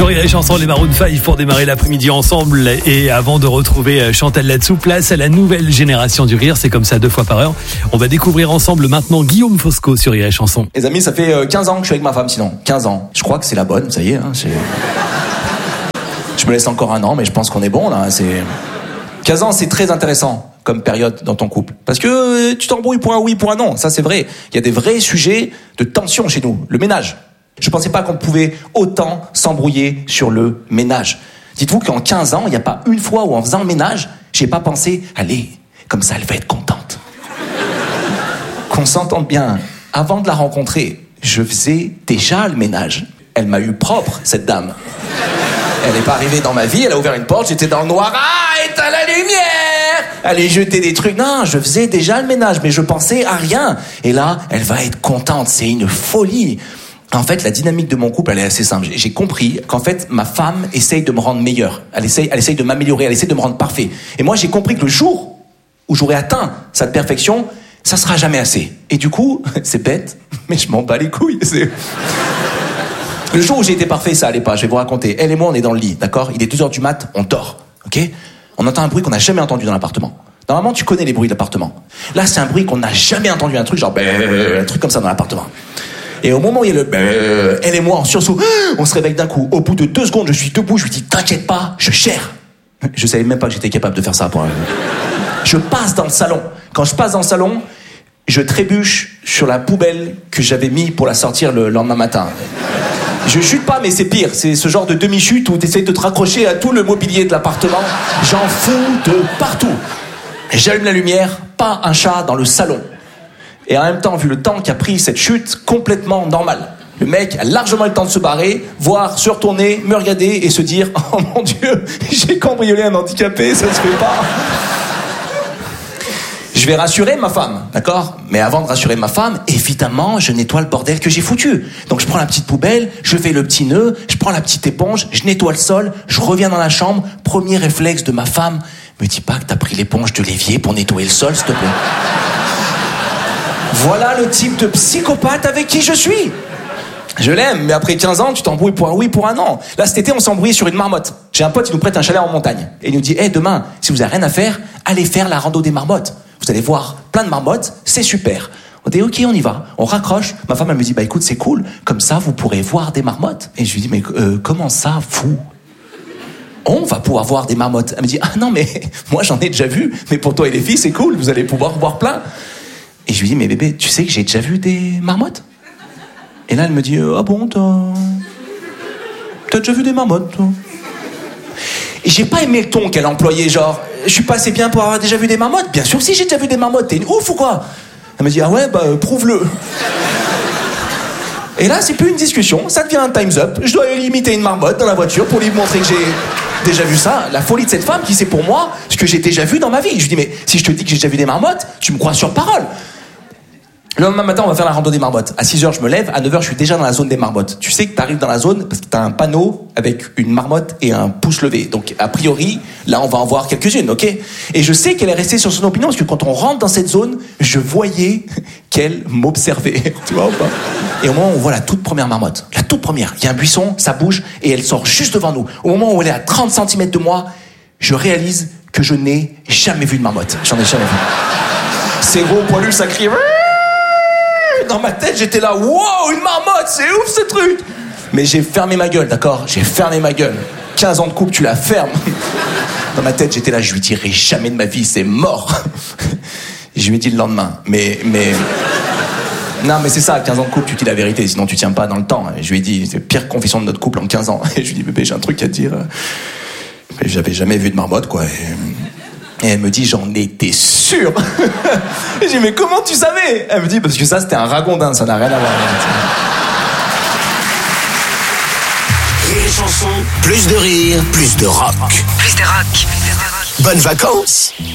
Sur Rire et Chanson, les Maroon 5 pour démarrer l'après-midi ensemble. Et avant de retrouver Chantal là-dessous, place à la nouvelle génération du rire. C'est comme ça 2 fois par heure. On va découvrir ensemble maintenant Guillaume Fosco sur Rire et Chanson. Les amis, ça fait 15 ans que je suis avec ma femme, sinon. 15 ans. Je crois que c'est la bonne, ça y est. Je me laisse encore un an, mais je pense qu'on est bon, là. 15 ans, c'est très intéressant comme période dans ton couple. Parce que tu t'embrouilles pour un oui, pour un non. Ça, c'est vrai. Il y a des vrais sujets de tension chez nous. Le ménage. Je pensais pas qu'on pouvait autant s'embrouiller sur le ménage. Dites-vous qu'en 15 ans, il n'y a pas une fois où en faisant le ménage, j'ai pas pensé, allez, comme ça, elle va être contente. Qu'on s'entende bien. Avant de la rencontrer, je faisais déjà le ménage. Elle m'a eu propre, cette dame. Elle n'est pas arrivée dans ma vie, elle a ouvert une porte, j'étais dans le noir. Ah, éteins la lumière! Allez jeter des trucs. Non, je faisais déjà le ménage, mais je pensais à rien. Et là, elle va être contente, c'est une folie. En fait, la dynamique de mon couple, elle est assez simple. J'ai compris qu'en fait, ma femme essaye de me rendre meilleur. Elle essaye de m'améliorer, elle essaye de me rendre parfait. Et moi, j'ai compris que le jour où j'aurai atteint cette perfection, ça sera jamais assez. Et du coup, c'est bête, mais je m'en bats les couilles. Le jour où j'ai été parfait, ça allait pas. Je vais vous raconter. Elle et moi, on est dans le lit, d'accord? Il est 2h du mat, on dort, ok? On entend un bruit qu'on n'a jamais entendu dans l'appartement. Normalement, tu connais les bruits de l'appartement. Là, c'est un bruit qu'on n'a jamais entendu, un truc genre un truc comme ça dans l'appartement. Et au moment où il y a elle et moi en sursaut, on se réveille d'un coup. Au bout de 2 secondes, je suis debout, je lui dis, t'inquiète pas, je gère. Je savais même pas que j'étais capable de faire ça. Je passe dans le salon. Quand je passe dans le salon, je trébuche sur la poubelle que j'avais mis pour la sortir le lendemain matin. Je chute pas, mais c'est pire. C'est ce genre de demi-chute où tu essayes de te raccrocher à tout le mobilier de l'appartement. J'en fous de partout. J'allume la lumière, pas un chat dans le salon. Et en même temps, vu le temps qu'a pris cette chute, complètement normal. Le mec a largement le temps de se barrer, voire se retourner, me regarder et se dire « Oh mon Dieu, j'ai cambriolé un handicapé, ça se fait pas !» Je vais rassurer ma femme, d'accord? Mais avant de rassurer ma femme, évidemment, je nettoie le bordel que j'ai foutu. Donc je prends la petite poubelle, je fais le petit nœud, je prends la petite éponge, je nettoie le sol, je reviens dans la chambre. Premier réflexe de ma femme, me dis pas que t'as pris l'éponge de l'évier pour nettoyer le sol, s'il te plaît. Voilà le type de psychopathe avec qui je suis. Je l'aime, mais après 15 ans, tu t'embrouilles pour un oui, pour un non. Là, cet été, on s'embrouillait sur une marmotte. J'ai un pote, il nous prête un chalet en montagne. Et il nous dit, demain, si vous avez rien à faire, allez faire la rando des marmottes. Vous allez voir plein de marmottes, c'est super. On dit, ok, on y va. On raccroche. Ma femme, elle me dit, écoute, c'est cool. Comme ça, vous pourrez voir des marmottes. Et je lui dis, mais comment ça, fou? On va pouvoir voir des marmottes. Elle me dit, ah non, mais moi, j'en ai déjà vu. Mais pour toi et les filles, c'est cool. Vous allez pouvoir voir plein. Et je lui dis, mais bébé, tu sais que j'ai déjà vu des marmottes? Et là, elle me dit, ah bon, t'as déjà vu des marmottes, toi? Et j'ai pas aimé le ton qu'elle employait, genre, je suis pas assez bien pour avoir déjà vu des marmottes? Bien sûr, si j'ai déjà vu des marmottes, t'es une ouf ou quoi? Elle me dit, ah ouais, prouve-le. Et là, c'est plus une discussion, ça devient un time's up. Je dois imiter une marmotte dans la voiture pour lui montrer que j'ai déjà vu ça. La folie de cette femme qui sait pour moi ce que j'ai déjà vu dans ma vie. Je lui dis, mais si je te dis que j'ai déjà vu des marmottes, tu me crois sur parole. Le lendemain matin, on va faire la rando des marmottes. À 6h, je me lève. À 9h, je suis déjà dans la zone des marmottes. Tu sais que t'arrives dans la zone parce que t'as un panneau avec une marmotte et un pouce levé. Donc, a priori, là, on va en voir quelques-unes, ok? Et je sais qu'elle est restée sur son opinion parce que quand on rentre dans cette zone, je voyais qu'elle m'observait. Tu vois ou pas? Et au moment où on voit la toute première marmotte, la toute première, il y a un buisson, ça bouge et elle sort juste devant nous. Au moment où elle est à 30 cm de moi, je réalise que je n'ai jamais vu de marmotte. J'en ai jamais vu. C'est gros, poilu, ça crie. Dans ma tête, j'étais là, wow, une marmotte, c'est ouf ce truc. Mais j'ai fermé ma gueule, d'accord? J'ai fermé ma gueule. 15 ans de couple, tu la fermes. Dans ma tête, j'étais là, je lui dirai jamais de ma vie, c'est mort. Et je lui ai dit le lendemain, mais... Non, mais c'est ça, 15 ans de couple, tu dis la vérité, sinon tu tiens pas dans le temps. Et je lui ai dit, c'est la pire confession de notre couple en 15 ans. Et je lui ai dit, bébé, j'ai un truc à te dire. Mais j'avais jamais vu de marmotte, quoi. Et elle me dit, j'en étais sûr. Et j'ai dit, mais comment tu savais? Elle me dit, parce que ça, c'était un ragondin, ça n'a rien à voir. Rire et Chanson, plus de rire, plus de rock. Plus de rock. Bonnes vacances!